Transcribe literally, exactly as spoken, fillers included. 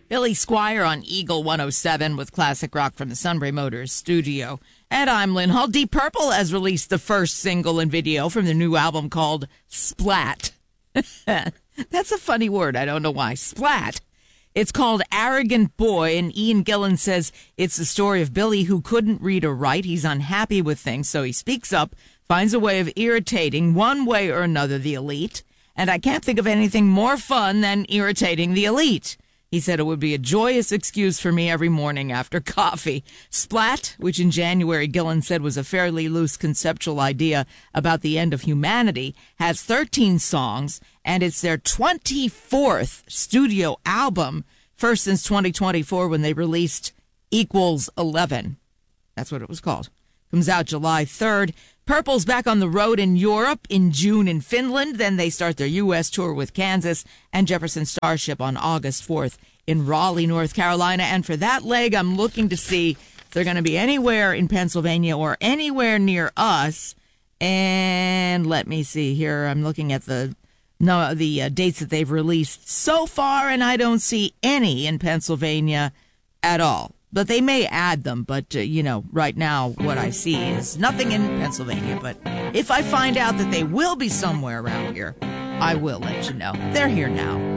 Billy Squire on Eagle one oh seven with classic rock from the Sunbury Motors studio. And I'm Lynn Hall. Deep Purple has released the first single and video from their new album called Splat. That's a funny word. I don't know why. Splat. It's called Arrogant Boy, and Ian Gillan says it's the story of Billy who couldn't read or write. He's unhappy with things, so he speaks up, finds a way of irritating one way or another the elite. And I can't think of anything more fun than irritating the elite. He said it would be a joyous excuse for me every morning after coffee. Splat, which in January Gillan said was a fairly loose conceptual idea about the end of humanity, has thirteen songs, and it's their twenty-fourth studio album, first since twenty twenty-four when they released Equals eleven. That's what it was called. Comes out July third. Purple's back on the road in Europe in June in Finland. Then they start their U S tour with Kansas and Jefferson Starship on August fourth in Raleigh, North Carolina. And for that leg, I'm looking to see if they're going to be anywhere in Pennsylvania or anywhere near us. And let me see here. I'm looking at the no the uh, dates that they've released so far, and I don't see any in Pennsylvania at all. But they may add them, but, uh, you know, right now what I see is nothing in Pennsylvania. But if I find out that they will be somewhere around here, I will let you know. They're here now.